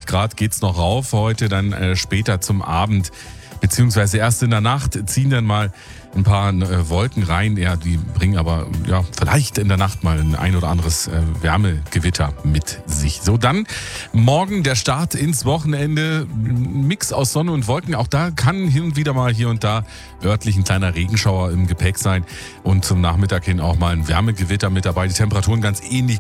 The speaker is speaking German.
Grad geht's noch rauf heute, dann später zum Abend, beziehungsweise erst in der Nacht ziehen dann mal ein paar Wolken rein. Ja, die bringen aber vielleicht in der Nacht mal ein oder anderes Wärmegewitter mit sich. So, dann morgen der Start ins Wochenende. Mix aus Sonne und Wolken. Auch da kann hin und wieder mal hier und da örtlich ein kleiner Regenschauer im Gepäck sein. Und zum Nachmittag hin auch mal ein Wärmegewitter mit dabei. Die Temperaturen ganz ähnlich